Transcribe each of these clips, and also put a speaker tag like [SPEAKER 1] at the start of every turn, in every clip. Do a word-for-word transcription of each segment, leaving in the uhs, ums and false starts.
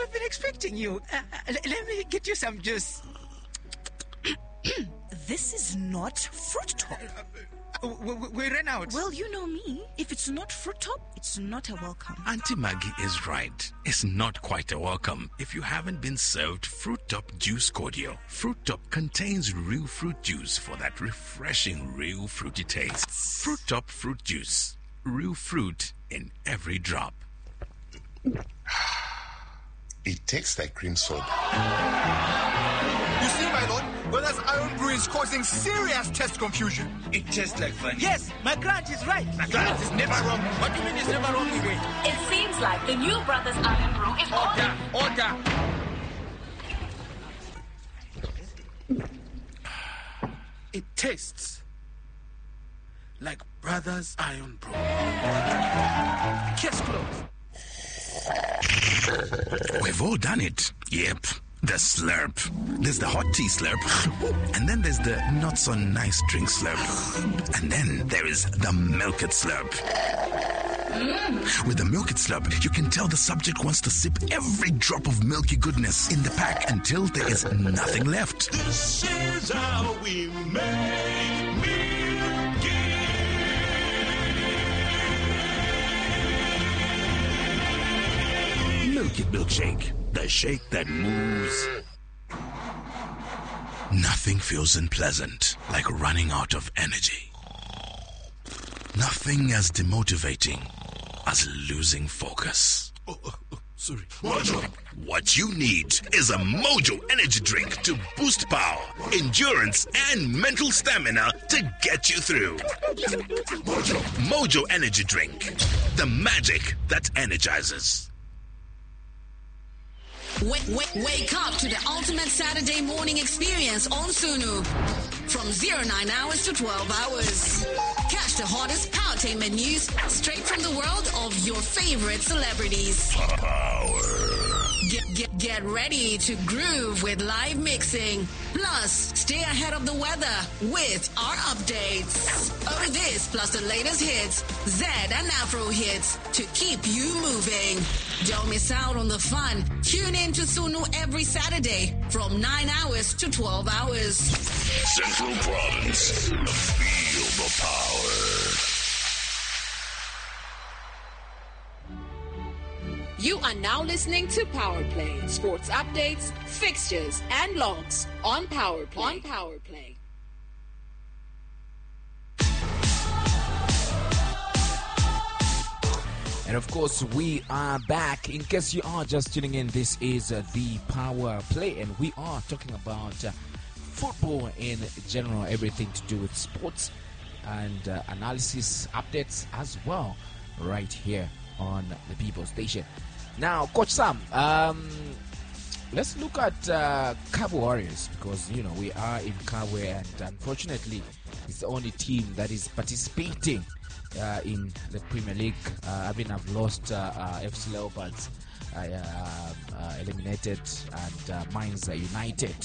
[SPEAKER 1] I've been expecting you. Uh, uh, let me get you some juice.
[SPEAKER 2] This is not Fruit Top.
[SPEAKER 1] Uh, we, we, we ran out.
[SPEAKER 2] Well, you know me. If it's not Fruit Top, it's not a welcome.
[SPEAKER 3] Auntie Maggie is right. It's not quite a welcome if you haven't been served Fruit Top Juice Cordial. Fruit Top contains real fruit juice for that refreshing, real fruity taste. Fruit Top Fruit Juice. Real fruit in every drop.
[SPEAKER 4] It tastes like cream soda.
[SPEAKER 5] You see, my lord, Brothers Iron Brew is causing serious test confusion.
[SPEAKER 1] It tastes like fun. Yes, my client is right. My client is never wrong. What do you mean it's never wrong, Iwe?
[SPEAKER 6] It seems like the new Brothers Iron Brew is
[SPEAKER 1] Order, order. It tastes like Brothers Iron Brew. Case closed.
[SPEAKER 3] We've all done it. Yep. The slurp. There's the hot tea slurp. And then there's the not so nice drink slurp. And then there is the milk it slurp. Mm. With the milk it slurp, you can tell the subject wants to sip every drop of milky goodness in the pack until there is nothing left.
[SPEAKER 7] This is how we make
[SPEAKER 3] Milk It Milkshake, the shake that moves. Nothing feels unpleasant like running out of energy. Nothing as demotivating as losing focus.
[SPEAKER 7] Oh, oh, oh, sorry. Mojo.
[SPEAKER 3] What you need is a Mojo energy drink to boost power, endurance, and mental stamina to get you through.
[SPEAKER 7] Mojo.
[SPEAKER 3] Mojo energy drink, the magic that energizes.
[SPEAKER 8] Wake, wake, wake up to the ultimate Saturday morning experience on Sunu. From zero nine hours to twelve hours. Catch the hottest powertainment news straight from the world of your favorite celebrities.
[SPEAKER 3] Power.
[SPEAKER 8] Get, get, get ready to groove with live mixing. Plus, stay ahead of the weather with our updates. Over this, plus the latest hits, Z and Afro hits to keep you moving. Don't miss out on the fun. Tune in to Sunu every Saturday from nine hours to twelve hours.
[SPEAKER 7] Central Province. Feel the power.
[SPEAKER 9] You are now listening to Power Play. Sports updates, fixtures, and logs on Power Play. On Power Play.
[SPEAKER 10] And of course, we are back. In case you are just tuning in, this is uh, the Power Play, and we are talking about uh, football in general, everything to do with sports and uh, analysis, updates as well, right here on the People Station. Now, Coach Sam, um, let's look at uh, Cabo Warriors, because you know we are in Cabo, and unfortunately, it's the only team that is participating uh, in the Premier League. Uh, I mean, I've lost uh, uh, F C Leopards, uh, uh, eliminated, and uh, Mines United.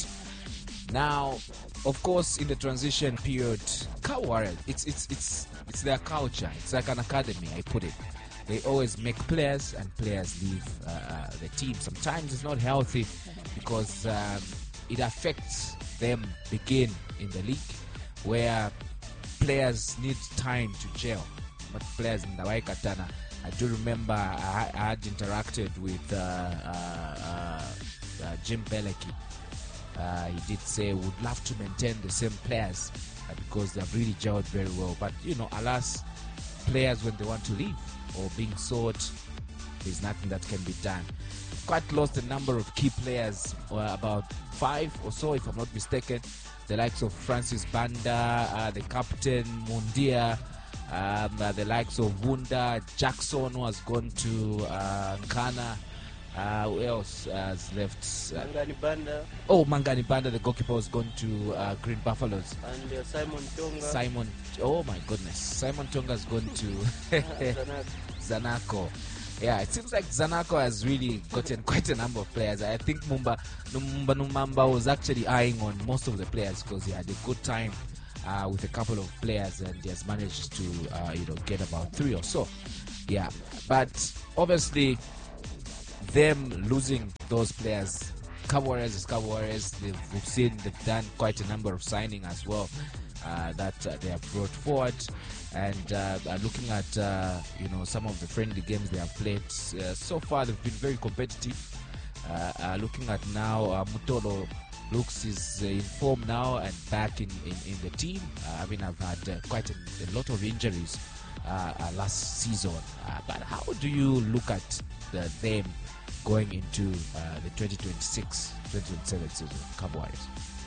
[SPEAKER 10] Now, of course, in the transition period, Cabo Warriors, it's it's it's it's their culture. It's like an academy, I put it. They always make players, and players leave uh, the team. Sometimes it's not healthy because um, it affects them begin in the league, where players need time to gel. But players in the Waikatana, I do remember I, I had interacted with uh, uh, uh, uh, Jim Belecki. Uh, he did say would love to maintain the same players uh, because they've really gelled very well. But you know, alas, players when they want to leave or being sold, there's nothing that can be done. Quite lost a number of key players, uh, about five or so, if I'm not mistaken. The likes of Francis Banda, uh, the captain Mundia, um, uh, the likes of Wunda, Jackson, who has gone to uh, Nkana. Uh, who else has left? Uh,
[SPEAKER 11] Mangani Banda.
[SPEAKER 10] Oh, Mangani Banda, the goalkeeper, has gone to uh, Green Buffaloes.
[SPEAKER 11] And uh, Simon Tonga.
[SPEAKER 10] Simon, oh my goodness. Simon Tonga has gone to
[SPEAKER 11] Zanaco.
[SPEAKER 10] Zanaco. Yeah, it seems like Zanaco has really gotten quite a number of players. I think Mumba Numba Numamba was actually eyeing on most of the players because he had a good time uh, with a couple of players, and he has managed to uh, you know get about three or so. Yeah, but obviously them losing those players, Cabo Warriors is Cabo Warriors. They've, we've seen they've done quite a number of signing as well uh, that uh, they have brought forward. And uh, uh, looking at uh, you know some of the friendly games they have played uh, so far, they've been very competitive. Uh, uh, looking at now, uh, Mutolo looks is uh, in form now and back in, in, in the team. Uh, I mean, I've had uh, quite a, a lot of injuries uh, uh, last season. Uh, but how do you look at the, them going into uh, the twenty twenty-six twenty twenty-seven season, Cabo Warriors?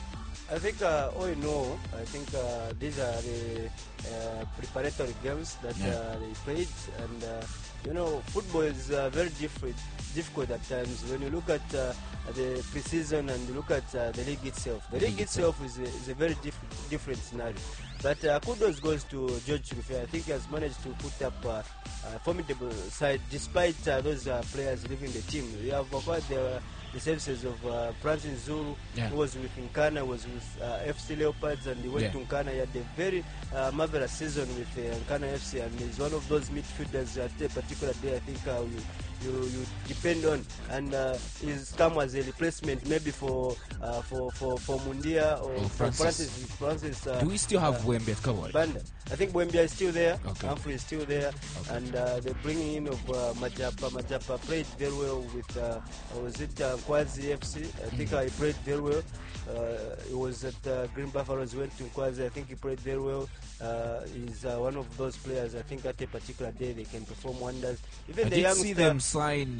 [SPEAKER 11] I think uh, all in all, I think uh, these are the uh, preparatory games that
[SPEAKER 10] Yeah.
[SPEAKER 11] uh, they played, and uh, you know, football is uh, very different, difficult at times. When you look at uh, the preseason and you look at uh, the league itself, the
[SPEAKER 10] The
[SPEAKER 11] league
[SPEAKER 10] league
[SPEAKER 11] itself is a, is a very diff- different scenario. But uh, kudos goes to George Rufe. I think he has managed to put up uh, a formidable side despite uh, those uh, players leaving the team. We have acquired the, the services of uh, Francis Zulu,
[SPEAKER 10] Yeah.
[SPEAKER 11] who was with Nkana, was with uh, F C Leopards, and he went
[SPEAKER 10] Yeah.
[SPEAKER 11] to Nkana. He had a very uh, marvelous season with uh, Nkana F C, and he's one of those midfielders at a particular day I think uh, you, you you depend on, and uh, he's come as a replacement maybe for uh, for, for for Mundia or
[SPEAKER 10] Oh,
[SPEAKER 11] for
[SPEAKER 10] Francis.
[SPEAKER 11] Francis. Francis uh,
[SPEAKER 10] Do we still have
[SPEAKER 11] uh,
[SPEAKER 10] Wembe at Cabo Warriors?
[SPEAKER 11] Banda. I think Wembia is still there.
[SPEAKER 10] Okay.
[SPEAKER 11] Humphrey is still there,
[SPEAKER 10] Okay.
[SPEAKER 11] and uh, the bringing in of uh, Majapa. Majapa played very well with uh, was it uh, Kwazi F C? I think
[SPEAKER 10] Mhm.
[SPEAKER 11] I played very well. Uh, he was at uh, Green Buffaloes, went to Kwazi. I think he played very well. Uh, he's uh, one of those players. I think at a particular day they can perform wonders. Even
[SPEAKER 10] I
[SPEAKER 11] the
[SPEAKER 10] did
[SPEAKER 11] young
[SPEAKER 10] see
[SPEAKER 11] star-
[SPEAKER 10] them sign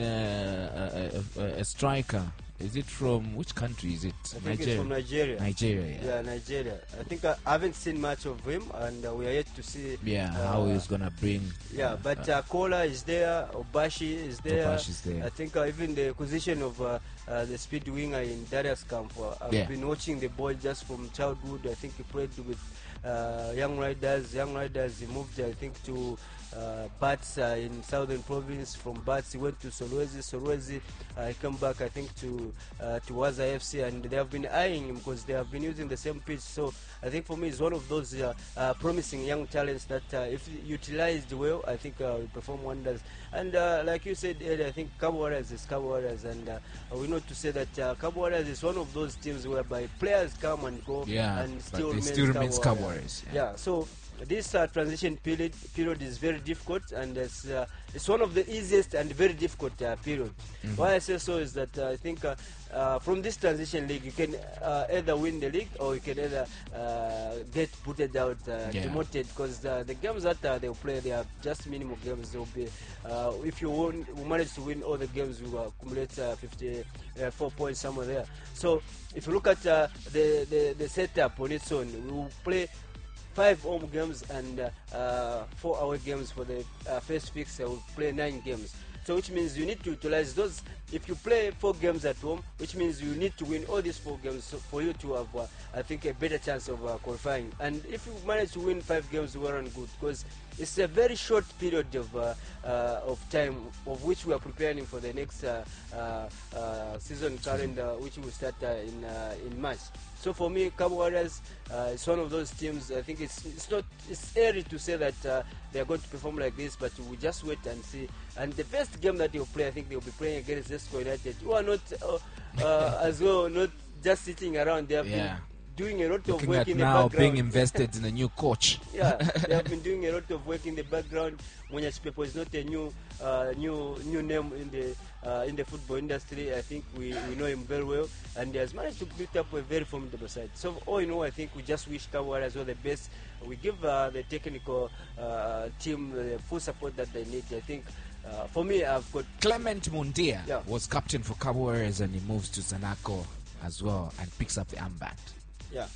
[SPEAKER 10] uh, a, a, a striker. Is it from which country? Is it
[SPEAKER 11] I think it's from Nigeria.
[SPEAKER 10] Nigeria, yeah.
[SPEAKER 11] Yeah, Nigeria. I think I haven't seen much of him, and uh, we are yet to see.
[SPEAKER 10] Yeah,
[SPEAKER 11] uh,
[SPEAKER 10] how he's gonna bring.
[SPEAKER 11] Yeah, but uh, Kola is there, Obashi is there.
[SPEAKER 10] Obashi is there.
[SPEAKER 11] I think uh, even the acquisition of uh, uh, the speed winger in Darius Camp. Uh, I've
[SPEAKER 10] Yeah.
[SPEAKER 11] been watching the boy just from childhood. I think he played with uh, Young Riders. Young Riders, he moved, I think, to uh, Bats uh, in Southern Province. From Bats, he went to Solwezi. Solwezi, uh, he came back, I think, to uh, to Waza F C, and they have been eyeing him because they have been using the same pitch. So I think for me, he's one of those uh, uh, promising young talents that, uh, if utilized well, I think uh, will perform wonders. And uh, like you said earlier, I think Cabo Warriors is Cabo Warriors, and uh, we know to say that uh, Cabo Warriors is one of those teams whereby players come and go,
[SPEAKER 10] Yeah,
[SPEAKER 11] and
[SPEAKER 10] but
[SPEAKER 11] still
[SPEAKER 10] they
[SPEAKER 11] remains
[SPEAKER 10] still remains
[SPEAKER 11] Cabo
[SPEAKER 10] Cabo
[SPEAKER 11] Warriors.
[SPEAKER 10] Warriors, yeah.
[SPEAKER 11] Yeah, so this uh, transition period period is very difficult, and it's uh, it's one of the easiest and very difficult uh, period.
[SPEAKER 10] Mhm.
[SPEAKER 11] Why I say so is that uh, I think uh, uh, from this transition league you can uh, either win the league or you can either uh, get booted out, uh,
[SPEAKER 10] Yeah.
[SPEAKER 11] demoted, because uh, the games that uh, they'll play, they are just minimal games. They'll be uh, if you won, you manage to win all the games, you accumulate uh, fifty-four points somewhere there. So if you look at uh, the, the the setup on its own, we will play five home games and uh, uh, four away games for the uh, first fixture. We'll play nine games. So which means you need to utilize those. If you play four games at home, which means you need to win all these four games so for you to have, uh, I think, a better chance of uh, qualifying. And if you manage to win five games, well and good, because it's a very short period of uh, uh, of time of which we are preparing for the next uh, uh, uh, season calendar, which will start uh, in uh, in March. So for me, Cabo Warriors uh, is one of those teams. I think it's it's not it's early to say that uh, they are going to perform like this, but we just wait and see. And the first game that they'll play, I think they'll be playing against Zesco United, who are not uh, uh, as well not just sitting around. They have
[SPEAKER 10] Yeah.
[SPEAKER 11] been doing a lot of
[SPEAKER 10] Looking
[SPEAKER 11] work
[SPEAKER 10] at
[SPEAKER 11] in the
[SPEAKER 10] now
[SPEAKER 11] background.
[SPEAKER 10] being invested in a new coach.
[SPEAKER 11] Yeah, they have been doing a lot of work in the background. Munyachi Pepo is not a new, uh, new, new name in the uh, in the football industry. I think we, we know him very well, and he has managed to build up a very formidable side. So all in all, I think we just wish Cabo Warriors all the best. We give uh, the technical uh, team the full support that they need. I think. Uh, for me, I've got
[SPEAKER 10] Clement Mundia
[SPEAKER 11] Yeah.
[SPEAKER 10] was captain for Cabo Warriors, and he moves to Zanaco as well and picks up the armband.
[SPEAKER 11] Yeah.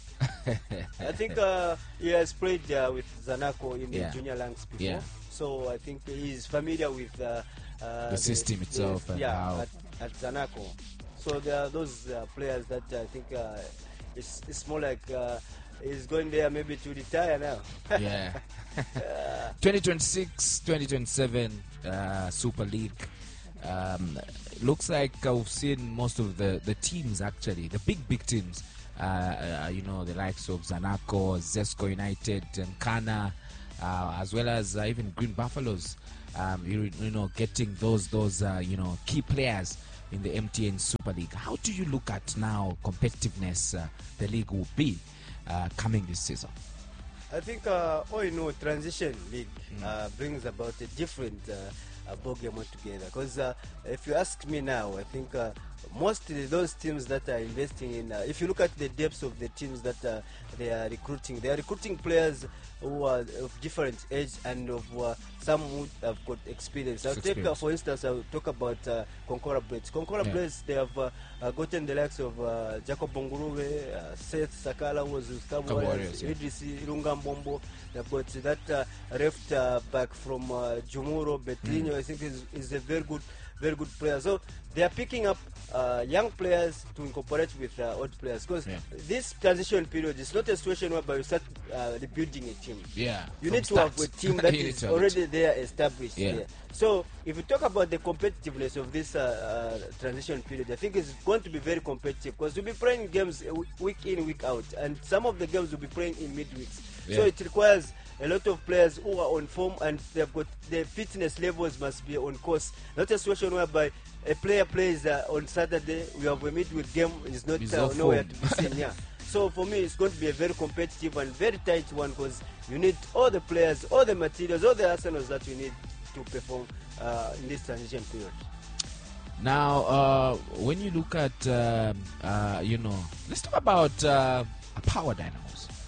[SPEAKER 11] I think uh, he has played uh, with Zanaco in the
[SPEAKER 10] Yeah.
[SPEAKER 11] junior ranks before.
[SPEAKER 10] Yeah.
[SPEAKER 11] So I think he's familiar with uh, uh,
[SPEAKER 10] The system itself and
[SPEAKER 11] yeah,
[SPEAKER 10] how-
[SPEAKER 11] at, at Zanaco. So there are those uh, players that I think uh, it's, it's more like uh, he's going there maybe to retire now.
[SPEAKER 10] Yeah. twenty twenty-six twenty twenty-seven uh, Super League. Um, looks like uh, we've seen most of the, the teams, actually, the big, big teams. Uh, uh, you know, the likes of Zanaco, Zesco United, and Kana, uh, as well as uh, even Green Buffaloes. um, you, you know, getting those those uh, you know key players in the M T N Super League. How do you look at now competitiveness uh, the league will be uh, coming this season?
[SPEAKER 11] I think uh, all in all, transition league uh, brings about a different uh, uh, ball game altogether. Because uh, if you ask me now, I think uh, mostly those teams that are investing in, uh, if you look at the depths of the teams that uh, they are recruiting, they are recruiting players who are of different age and of uh, some who have got experience. I'll take, uh, for instance, I'll talk about uh, Concora Blades. Concora yeah. Blades, they have uh, uh, gotten the likes of uh, Jacob Bonguruwe, uh, Seth Sakala, who was with Cabo Warriors, yeah. Idris Irunga Mbombo. They've got that uh, left uh, back from uh, Jumuro, Betlino, mm. I think is, is a very good very good player. So they are picking up uh, young players to incorporate with uh, old players, because yeah. this transition period is not a situation whereby you start uh, rebuilding a team.
[SPEAKER 10] Yeah,
[SPEAKER 11] you need to start. have a team that is already there, established.
[SPEAKER 10] Yeah.
[SPEAKER 11] There. So if you talk about the competitiveness of this uh, uh, transition period, I think it's going to be very competitive, because we'll be playing games week in, week out, and some of the games will be playing in midweeks. Yeah. So it requires a lot of players who are on form and they've got their fitness levels must be on course. Not a situation whereby a player plays uh, on Saturday, we have a midweek game, is not uh, nowhere to be seen. Yeah. So for me, it's going to be a very competitive and very tight one, because you need all the players, all the materials, all the arsenals that you need to perform uh, in this transition period.
[SPEAKER 10] Now, uh, when you look at, um, uh, you know, let's talk about uh, Power Dynamos.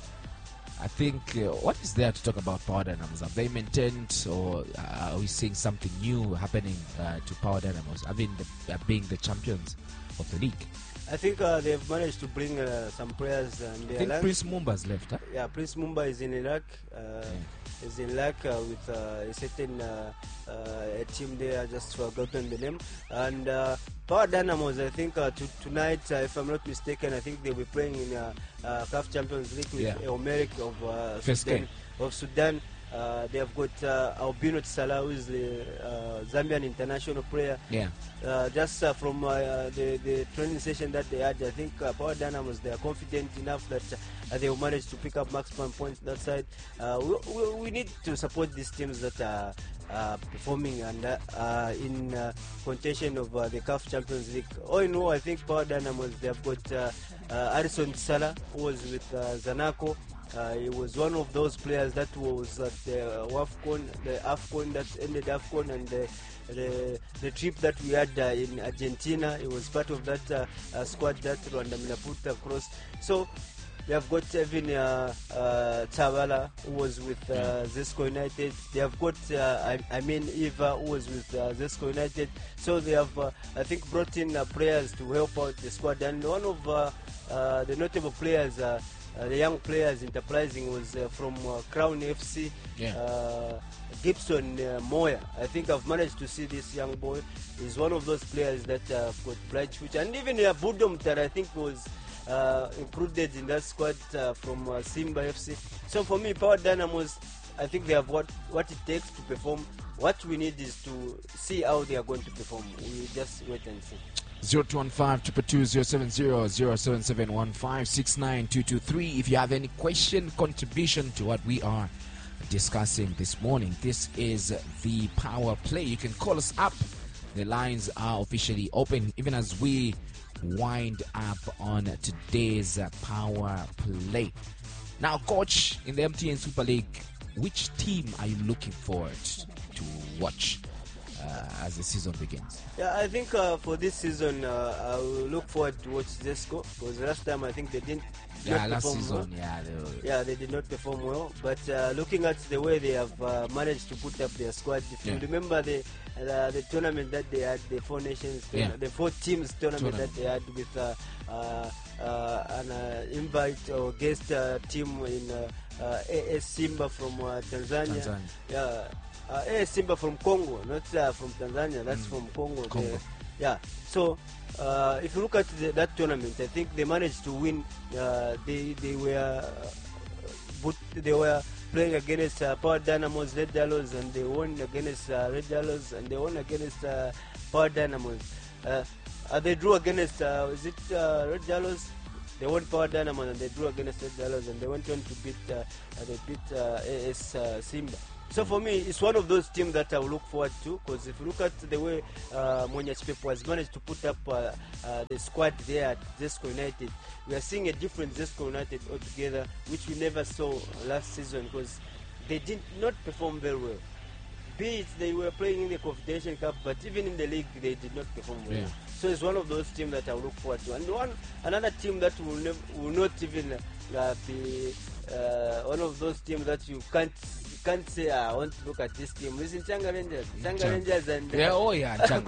[SPEAKER 10] I think, uh, what is there to talk about Power Dynamos? Have they maintained, or uh, are we seeing something new happening uh, to Power Dynamos? I mean, the, uh, being the champions of the league.
[SPEAKER 11] I think uh, they've managed to bring uh, some players. And
[SPEAKER 10] I think land. Prince Mumba's left, huh?
[SPEAKER 11] Yeah, Prince Mumba is in Iraq. Uh, yeah. Is in Iraq uh, with uh, a certain uh, uh, a team there. I just forgotten the name. And uh, Power Dynamos, I think uh, to, tonight, uh, if I'm not mistaken, I think they'll be playing in uh, uh, C A F Champions League with yeah. Omeric of uh, Sudan. Of Sudan. Uh, they have got uh, Albino Tsala, who is the uh, Zambian international player.
[SPEAKER 10] Yeah.
[SPEAKER 11] Uh, just uh, from uh, the, the training session that they had, I think uh, Power Dynamos, they are confident enough that uh, they will manage to pick up maximum points that side. Uh, we, we, we need to support these teams that are uh, performing and uh, in uh, contention of uh, the C A F Champions League. All in all, I think Power Dynamos, they have got uh, uh, Harrison Tsala, who was with uh, Zanaco. Uh, he was one of those players that was at the uh, WAFCON, the AFCON that ended AFCON, and the, the, the trip that we had uh, in Argentina. He was part of that uh, uh, squad that Rwanda put across. So they have got even uh, uh, Tavala, who was with uh, Zesco United. They have got, uh, I, I mean, Eva, who was with uh, Zesco United. So they have, uh, I think, brought in uh, players to help out the squad. And one of uh, uh, the notable players, uh, Uh, the young players enterprising, was uh, from uh, Crown F C,
[SPEAKER 10] yeah.
[SPEAKER 11] uh, Gibson uh, Moya. I think I've managed to see this young boy. He's one of those players that uh, got bright future. And even uh, Budom, that I think was uh, included in that squad uh, from uh, Simba F C. So for me, Power Dynamos, I think they have what, what it takes to perform. What we need is to see how they are going to perform. We just wait and see.
[SPEAKER 10] zero two one five, two two, zero seven zero, zero seven seven one five, six nine two two three. If you have any question, contribution to what we are discussing this morning, this is the Power Play. You can call us up. The lines are officially open, even as we wind up on today's Power Play. Now, Coach, in the M T N Super League, which team are you looking forward to watch Uh, as the season begins?
[SPEAKER 11] Yeah, I think uh, for this season, uh, I will look forward to watch Zesco, because last time I think they didn't.
[SPEAKER 10] Yeah, last season,
[SPEAKER 11] well.
[SPEAKER 10] yeah, they were...
[SPEAKER 11] yeah, they did not perform well. But uh, looking at the way they have uh, managed to put up their squad, if yeah. you remember the uh, the tournament that they had, the Four Nations,
[SPEAKER 10] yeah.
[SPEAKER 11] the Four Teams tournament,
[SPEAKER 10] tournament
[SPEAKER 11] that they had with uh, uh, uh, an uh, invite or guest uh, team in uh, uh, A S Simba from uh, Tanzania.
[SPEAKER 10] Tanzania.
[SPEAKER 11] Yeah. Uh, A S Simba from Congo, not uh, from Tanzania, that's mm. from Congo.
[SPEAKER 10] Congo.
[SPEAKER 11] They, yeah, so uh, if you look at the, that tournament, I think they managed to win. Uh, they they were uh, they were playing against uh, Power Dynamos, Red Dialos, and they won against uh, Red Dialos, and they won against uh, Power Dynamos. Uh, uh, they drew against, uh, is it uh, Red Dialos? They won Power Dynamos, and they drew against Red Dialos, and they went on to beat, uh, they beat uh, A S uh, Simba. So for me, it's one of those teams that I will look forward to, because if you look at the way uh, Monya Chipepo has managed to put up uh, uh, the squad there at Zesco United, we are seeing a different Zesco United altogether, which we never saw last season, because they did not perform very well. Be it they were playing in the Confederation Cup, but even in the league they did not perform well.
[SPEAKER 10] Yeah.
[SPEAKER 11] So it's one of those teams that I will look forward to. And one another team that will, nev- will not even uh, be uh, one of those teams that you can't you can't say, ah, I want to look at this team. Listen, Changa Rangers. Changa Rangers and... Uh,
[SPEAKER 10] yeah, oh yeah, Changa.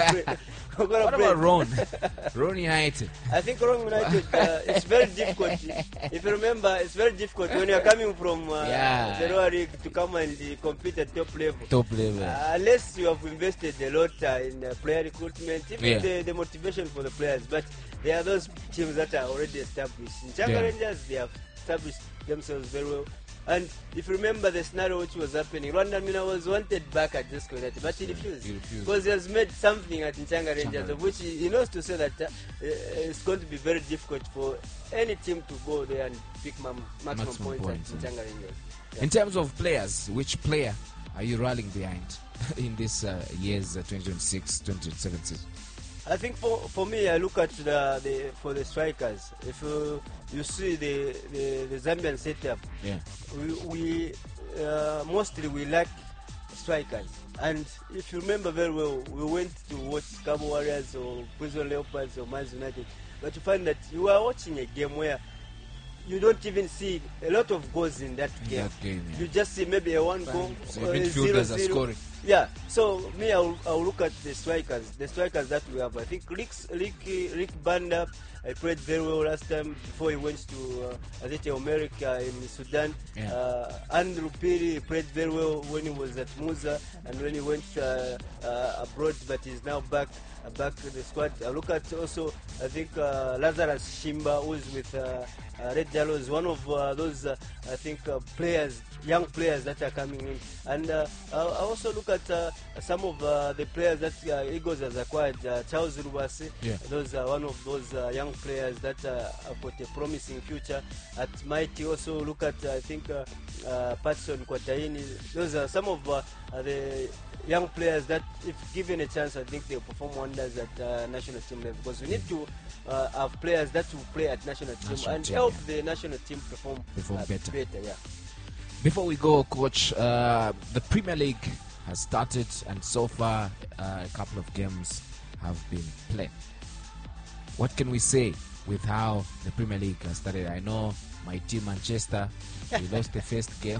[SPEAKER 11] What
[SPEAKER 10] about Ron? Ron United.
[SPEAKER 11] I think Ron United, uh, it's very difficult. If you remember, it's very difficult when you're coming from uh,
[SPEAKER 10] yeah.
[SPEAKER 11] the lower league to come and uh, compete at top level.
[SPEAKER 10] Top level.
[SPEAKER 11] Uh, unless you have invested a lot uh, in uh, player recruitment, even
[SPEAKER 10] yeah.
[SPEAKER 11] the, the motivation for the players. But there are those teams that are already established. In Changa
[SPEAKER 10] yeah.
[SPEAKER 11] Rangers, they have established themselves very well. And if you remember the scenario which was happening, Rwanda Mina was wanted back at Zesco United, but he refused.
[SPEAKER 10] He refused.
[SPEAKER 11] Because he has made something at Nchanga Rangers, of which he, he knows to say that uh, it's going to be very difficult for any team to go there and pick ma- maximum, maximum points, points at Nchanga Rangers. Yeah.
[SPEAKER 10] In terms of players, which player are you rallying behind in this uh, year's uh, twenty twenty-six twenty twenty-seven season?
[SPEAKER 11] I think for for me, I look at the, the for the strikers. If you, you see the, the, the Zambian setup,
[SPEAKER 10] yeah,
[SPEAKER 11] we, we uh, mostly we lack strikers. And if you remember very well, we went to watch Cabo Warriors or Prison Leopards or Mans United, but you find that you are watching a game where you don't even see a lot of goals in that
[SPEAKER 10] in
[SPEAKER 11] game.
[SPEAKER 10] That game yeah.
[SPEAKER 11] You just see maybe a one goal,
[SPEAKER 10] so
[SPEAKER 11] or a
[SPEAKER 10] zero,
[SPEAKER 11] zero,
[SPEAKER 10] zero. Scoring.
[SPEAKER 11] Yeah, so me, I'll, I'll look at the strikers, the strikers that we have. I think Rick, Rick, Rick Banda, I played very well last time before he went to uh, Azete America in Sudan.
[SPEAKER 10] Yeah.
[SPEAKER 11] Uh, Andrew Piri played very well when he was at Musa and when he went uh, uh, abroad, but he's now back uh, back in the squad. I look at also, I think uh, Lazarus Shimba, who is with uh, uh, Red Jallows, one of uh, those, uh, I think, uh, players, young players that are coming in. And uh, I also look at uh, some of uh, the players that uh, Eagles has acquired. Uh, Charles Rubasi,
[SPEAKER 10] yeah.
[SPEAKER 11] those are one of those uh, young players that uh, have got a promising future. At Mighty also look at, uh, I think, uh, uh, Patson Kwataini. Those are some of uh, the young players that, if given a chance, I think they'll perform wonders at uh, national team level. Because we need to uh, have players that will play at national team
[SPEAKER 10] national
[SPEAKER 11] and
[SPEAKER 10] team,
[SPEAKER 11] help
[SPEAKER 10] yeah.
[SPEAKER 11] the national team perform,
[SPEAKER 10] perform
[SPEAKER 11] uh,
[SPEAKER 10] better.
[SPEAKER 11] better yeah.
[SPEAKER 10] Before we go, Coach, uh, the Premier League has started, and so far uh, a couple of games have been played. What can we say with how the Premier League has started? I know my team, Manchester, we lost the first game,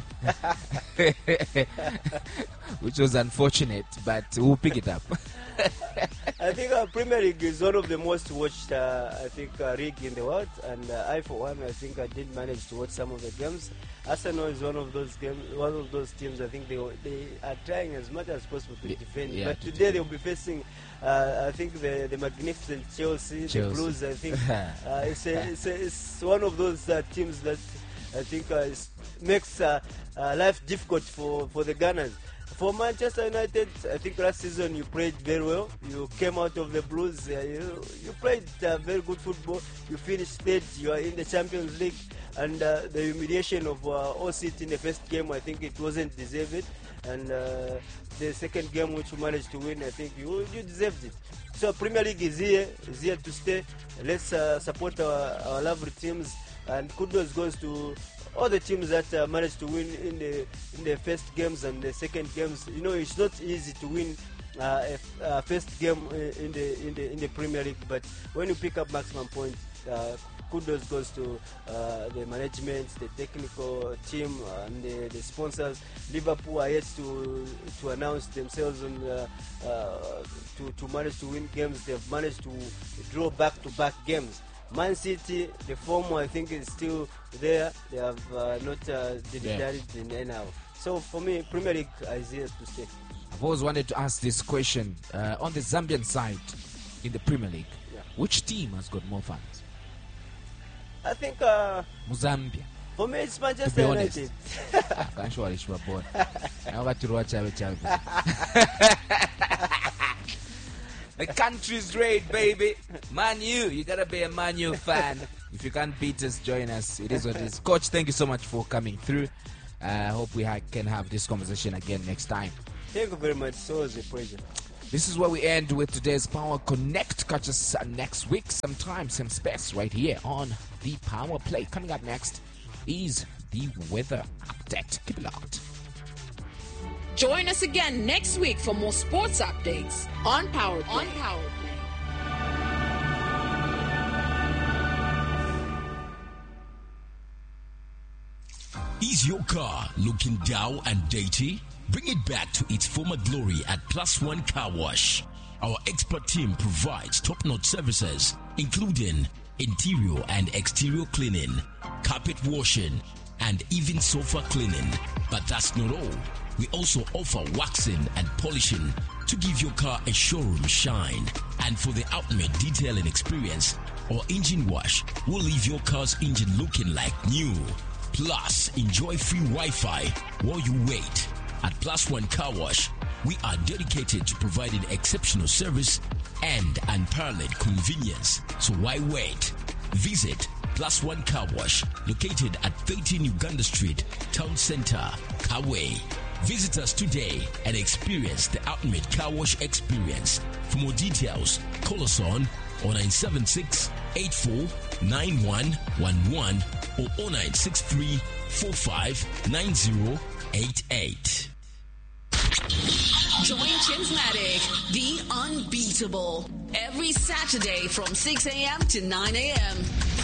[SPEAKER 10] which was unfortunate, but we'll pick it up.
[SPEAKER 11] I think our Premier League is one of the most watched, uh, I think, uh, league in the world, and uh, I, for one, I think I did manage to watch some of the games. Arsenal is one of those games, one of those teams. I think they they are trying as much as possible to defend.
[SPEAKER 10] Yeah,
[SPEAKER 11] but
[SPEAKER 10] to
[SPEAKER 11] today
[SPEAKER 10] defend.
[SPEAKER 11] they'll be facing, uh, I think, the the magnificent Chelsea,
[SPEAKER 10] Chelsea.
[SPEAKER 11] the Blues. I think uh, it's, a, it's, a, it's one of those uh, teams that I think uh, is, makes uh, uh, life difficult for, for the Gunners. For Manchester United, I think last season you played very well. You came out of the Blues. Uh, you, you played uh, very good football. You finished third. You are in the Champions League. And uh, the humiliation of uh, All City in the first game, I think it wasn't deserved. And uh, the second game which you managed to win, I think you, you deserved it. So Premier League is here, is here to stay. Let's uh, support our, our lovely teams. And kudos goes to all the teams that uh, managed to win in the in the first games and the second games. You know, it's not easy to win uh, a, a first game in the in the in the Premier League, but when you pick up maximum points, uh, kudos goes to uh, the management, the technical team, and the, the sponsors. Liverpool are yet to to announce themselves on uh, uh, to to manage to win games. They've managed to draw back-to-back games. Man City, the form I think is still there. They have uh, not uh, delivered
[SPEAKER 10] Yeah.
[SPEAKER 11] in N L. So for me, Premier League is here to stay.
[SPEAKER 10] I've always wanted to ask this question. Uh, on the Zambian side, in the Premier League,
[SPEAKER 11] Yeah.
[SPEAKER 10] which team has got more fans?
[SPEAKER 11] I think uh,
[SPEAKER 10] Mozambia.
[SPEAKER 11] for me it's
[SPEAKER 10] To be
[SPEAKER 11] Manchester
[SPEAKER 10] honest.
[SPEAKER 11] United.
[SPEAKER 10] Can't show it, boy. I got to watch it. The country's red, baby. Man U, you gotta be a Man U fan. If you can't beat us, join us. It is what it is. Coach, thank you so much for coming through. I uh, hope we ha- can have this conversation again next time.
[SPEAKER 11] Thank you very much. So it was a pleasure.
[SPEAKER 10] This is where we end with today's Power Connect. Catch us next week, sometime, same space, right here on the Power Play. Coming up next is the weather update. Keep it locked.
[SPEAKER 9] Join us again next week for more sports updates on Power Play. On Power Play.
[SPEAKER 12] Is your car looking dull and dirty? Bring it back to its former glory at Plus One Car Wash. Our expert team provides top-notch services, including interior and exterior cleaning, carpet washing, and even sofa cleaning. But that's not all. We also offer waxing and polishing to give your car a showroom shine. And for the ultimate detailing experience, our engine wash will leave your car's engine looking like new. Plus, enjoy free Wi-Fi while you wait. At Plus One Car Wash, we are dedicated to providing exceptional service and unparalleled convenience. So why wait? Visit Plus One Car Wash, located at thirteen Uganda Street, Town Center, Kawe. Visit us today and experience the ultimate car wash experience. For more details, call us on oh nine seven six, eight four nine one one one or oh nine six three, four five nine zero eight eight.
[SPEAKER 8] Join Chinsmatic, the unbeatable, every Saturday from six a.m. to nine a.m.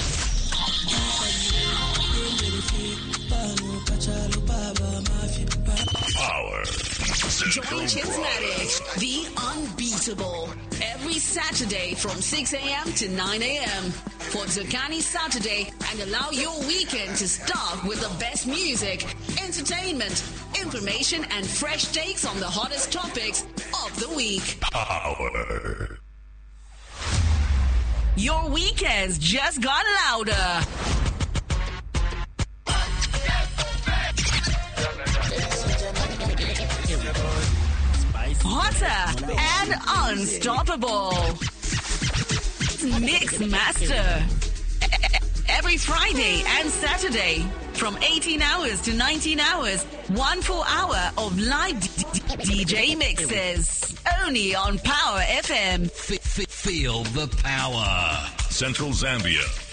[SPEAKER 7] Power.
[SPEAKER 8] Join Chinsmatic, the unbeatable, every Saturday from six a.m. to nine a.m. for Zokani Saturday, and allow your weekend to start with the best music, entertainment, information, and fresh takes on the hottest topics of the week.
[SPEAKER 7] Power.
[SPEAKER 2] Your weekends just got louder. Hotter and unstoppable. Mix Master. Every Friday and Saturday from eighteen hours to nineteen hours. One full hour of live d- d- D J mixes. Only on Power F M.
[SPEAKER 12] F- f- feel the power.
[SPEAKER 7] Central Zambia.